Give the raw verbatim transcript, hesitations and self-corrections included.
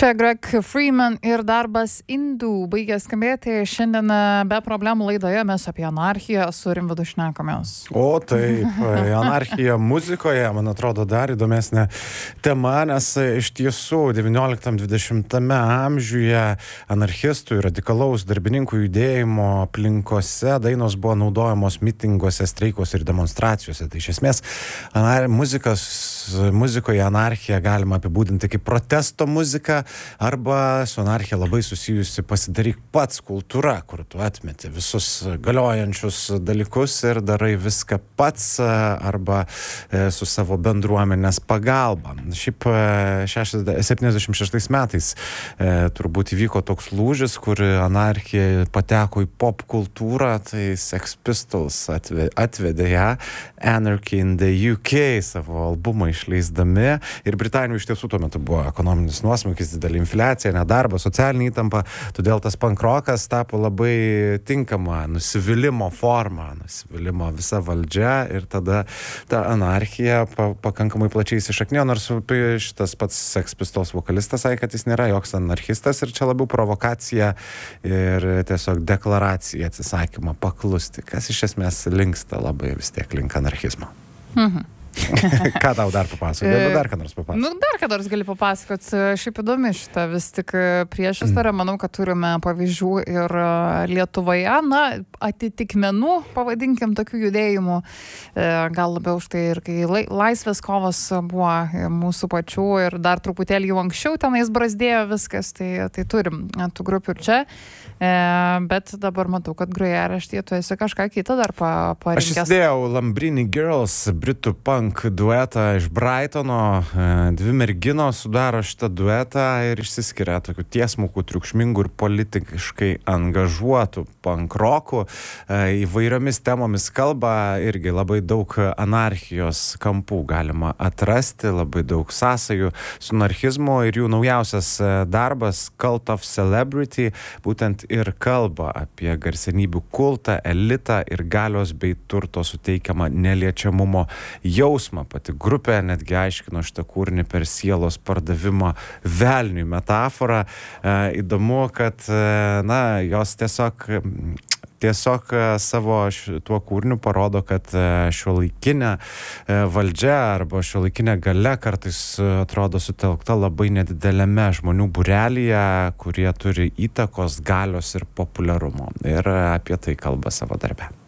Čia Greg Freeman ir darbas Indų baigė skambėti. Šiandien be problemų laidoje mes apie anarchiją su Rimvydu šnekamės. O taip, anarchija muzikoje, man atrodo, dar įdomesnė tema, nes iš tiesų devynioliktam dvidešimtame amžiuje anarchistų ir radikalaus darbininkų judėjimo aplinkose dainos buvo naudojamos mitinguose, streikuose ir demonstracijose. Tai iš esmės anar- muzikas, muzikoje anarchiją galima apibūdinti kaip protesto muziką, arba su anarchija labai susijusi pasidaryk pats kultūra, kur tu atmeti visus galiojančius dalykus ir darai viską pats arba su savo bendruomenės pagalba. Šiaip septyniasdešimt šeštais metais e, turbūt įvyko toks lūžis, kur anarchija pateko į pop kultūrą, tai Sex Pistols atve, atvedė ją Anarchy in the U K savo albumą išleisdami ir Britanijoje iš tiesų tuo metu buvo ekonominis nuosmukis, didelė infliacija, nedarba, socialinė įtampa, todėl tas pankrokas tapo labai tinkama nusivylimų forma, nusivylimų visa valdžia ir tada ta anarchija pa, pakankamai plačiai įsišaknėjo, nors šitas pats Sex Pistols vokalistas sakė, kad jis nėra joks anarchistas ir čia labiau provokacija ir tiesiog deklaracija atsisakymą paklusti, kas iš esmės linksta labai vis tiek link anarchizmo. Mhm. Ką tau dar papasakoti? Gal dar ką nors papasakoti? Nu, dar ką nors gali papasakoti. Šiaip įdomi šitą vis tik priešistorę. Manau, kad turime pavyzdžių ir Lietuvoje, na, atitikmenų, pavadinkim, tokių judėjimų. Gal labiau už tai ir kai laisvės kovos buvo mūsų pačių ir dar truputėlį jau anksčiau tenais brazdėjo viskas, tai, tai turim tų grupių ir čia. Bet dabar matau, kad grojaraštyje tu esi kažką kitą dar parinkęs. Aš įsidėjau Lambrini Girls, britų punk duetą iš Brightono. Dvi merginos sudaro šitą duetą ir išsiskiria tokių tiesmukų, triukšmingų ir politiškai angažuotų punk rockų. Įvairiomis temomis kalba, irgi labai daug anarchijos kampų galima atrasti, labai daug sąsajų su anarchizmu ir jų naujausias darbas Cult of Celebrity būtent ir kalba apie garsenybių kultą, elitą ir galios bei turto suteikiamą neliečiamumo jausmą. Pati grupė netgi aiškino šitą kūrinį per sielos pardavimo velniui metaforą. E, įdomu, kad e, na, jos tiesiog tiesiog savo tuo kūriniu parodo, kad šiuolaikinė valdžia arba šiuolaikinė galia kartais atrodo sutelkta labai nedidelėme žmonių būrelyje, kurie turi įtakos, galios ir populiarumo. Ir apie tai kalba savo darbe.